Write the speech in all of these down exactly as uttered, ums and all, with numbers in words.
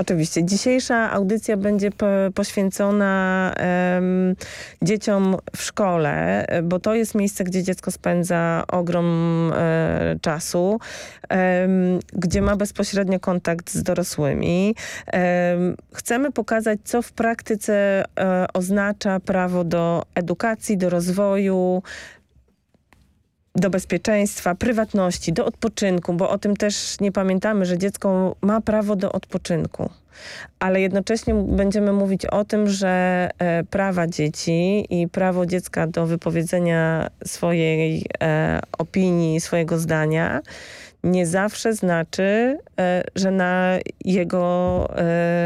Oczywiście. Dzisiejsza audycja będzie po, poświęcona um, dzieciom w szkole, bo to jest miejsce, gdzie dziecko spędza ogrom e, czasu, um, gdzie ma bezpośrednio kontakt z dorosłymi. Um, chcemy pokazać, co w praktyce e, oznacza prawo do edukacji, do rozwoju, do bezpieczeństwa, prywatności, do odpoczynku, bo o tym też nie pamiętamy, że dziecko ma prawo do odpoczynku. Ale jednocześnie będziemy mówić o tym, że e, prawa dzieci i prawo dziecka do wypowiedzenia swojej e, opinii, swojego zdania nie zawsze znaczy, e, że na jego e,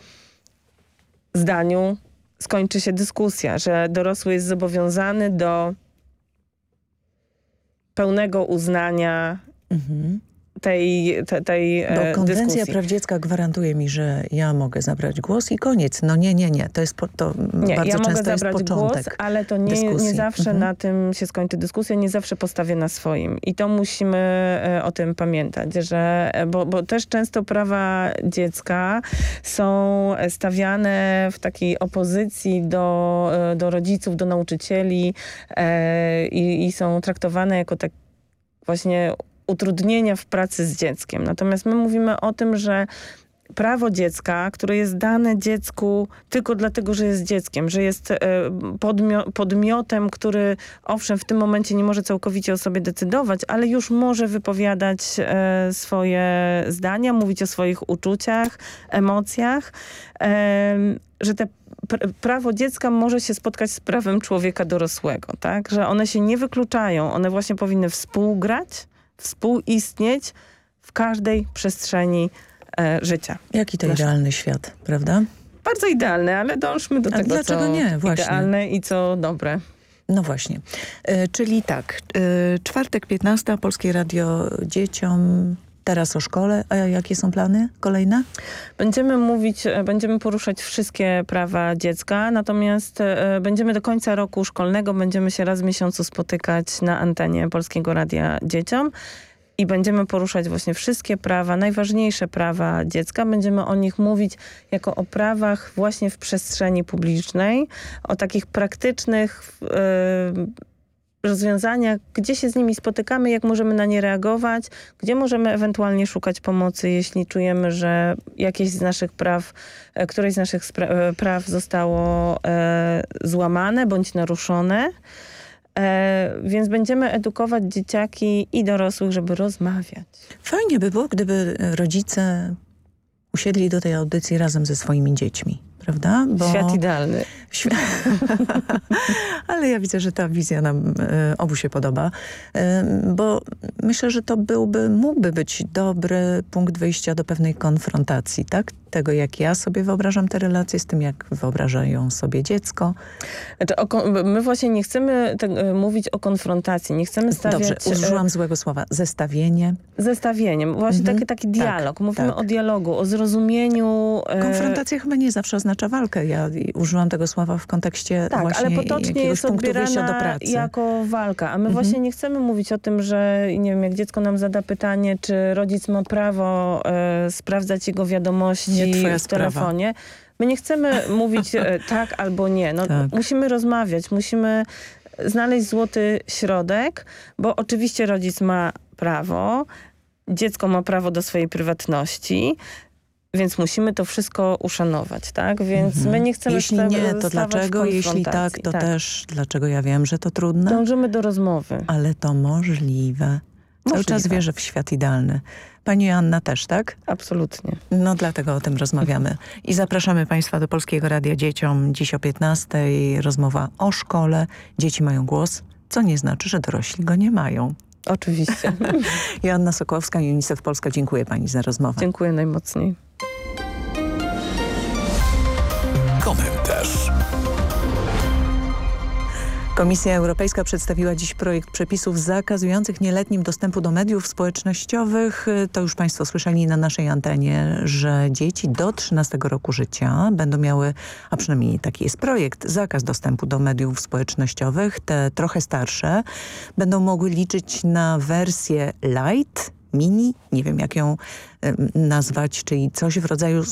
zdaniu skończy się dyskusja, że dorosły jest zobowiązany do pełnego uznania mhm. tej, te, tej Bo konwencja dyskusji. praw dziecka gwarantuje mi, że ja mogę zabrać głos i koniec. No nie, nie, nie. To jest po, to nie, bardzo ja często mogę zabrać jest początek głos, ale to nie, nie zawsze mhm. na tym się skończy dyskusja, nie zawsze postawię na swoim. I to musimy e, o tym pamiętać, że, bo, bo też często prawa dziecka są stawiane w takiej opozycji do, do rodziców, do nauczycieli e, i, i są traktowane jako tak właśnie utrudnienia w pracy z dzieckiem. Natomiast my mówimy o tym, że prawo dziecka, które jest dane dziecku tylko dlatego, że jest dzieckiem, że jest podmio- podmiotem, który owszem w tym momencie nie może całkowicie o sobie decydować, ale już może wypowiadać e, swoje zdania, mówić o swoich uczuciach, emocjach, e, że te prawo dziecka może się spotkać z prawem człowieka dorosłego, tak? Że one się nie wykluczają, one właśnie powinny współgrać, współistnieć w każdej przestrzeni e, życia. Jaki to Proszę. Idealny świat, prawda? Bardzo idealny, ale dążmy do A tego, dlaczego co nie? Właśnie. idealne i co dobre. No właśnie. E, czyli tak, e, czwartek piętnastego, Polskie Radio dzieciom. Teraz o szkole. A jakie są plany kolejne? Będziemy mówić, będziemy poruszać wszystkie prawa dziecka, natomiast e, będziemy do końca roku szkolnego, będziemy się raz w miesiącu spotykać na antenie Polskiego Radia Dzieciom i będziemy poruszać właśnie wszystkie prawa, najważniejsze prawa dziecka. Będziemy o nich mówić jako o prawach właśnie w przestrzeni publicznej, o takich praktycznych e, rozwiązania, gdzie się z nimi spotykamy, jak możemy na nie reagować, gdzie możemy ewentualnie szukać pomocy, jeśli czujemy, że jakieś z naszych praw, któreś z naszych praw zostało e, złamane bądź naruszone. E, więc będziemy edukować dzieciaki i dorosłych, żeby rozmawiać. Fajnie by było, gdyby rodzice usiedli do tej audycji razem ze swoimi dziećmi. Prawda? Bo... Świat idealny. Świat... Ale ja widzę, że ta wizja nam y, obu się podoba, y, bo myślę, że to byłby, mógłby być dobry punkt wyjścia do pewnej konfrontacji, tak? Tego, jak ja sobie wyobrażam te relacje z tym, jak wyobrażają sobie dziecko. Znaczy, o, my właśnie nie chcemy te, mówić o konfrontacji, nie chcemy stawiać... Dobrze, użyłam złego słowa. Zestawienie. Zestawieniem. Właśnie mhm. taki, taki dialog. Tak, Mówimy tak. o dialogu, o zrozumieniu. Konfrontacja e... chyba nie zawsze oznacza walkę. Ja użyłam tego słowa w kontekście tak, właśnie ale potocznie jest odbierana jako walka. A my mhm. właśnie nie chcemy mówić o tym, że nie wiem, jak dziecko nam zada pytanie, czy rodzic ma prawo e, sprawdzać jego wiadomości nie w telefonie. My nie chcemy mówić e, tak albo nie. No, tak. Musimy rozmawiać, musimy znaleźć złoty środek, bo oczywiście rodzic ma prawo, dziecko ma prawo do swojej prywatności, więc musimy to wszystko uszanować, tak? Więc mhm. my nie chcemy Jeśli nie, to dlaczego? Jeśli tak, to tak. też dlaczego ja wiem, że to trudne? Dążymy do rozmowy. Ale to możliwe. Cały czas wierzę w świat idealny. Pani Joanna też, tak? Absolutnie. No dlatego o tym rozmawiamy. I zapraszamy Państwa do Polskiego Radia Dzieciom. Dziś o piętnastej rozmowa o szkole. Dzieci mają głos, co nie znaczy, że dorośli go nie mają. Oczywiście. Joanna Sokołowska, UNICEF Polska. Dziękuję Pani za rozmowę. Dziękuję najmocniej. Komentarz. Komisja Europejska przedstawiła dziś projekt przepisów zakazujących nieletnim dostępu do mediów społecznościowych. To już Państwo słyszeli na naszej antenie, że dzieci do trzynastego roku życia będą miały, a przynajmniej taki jest projekt, zakaz dostępu do mediów społecznościowych. Te trochę starsze będą mogły liczyć na wersję light, mini, nie wiem jak ją nazwać, czyli coś w rodzaju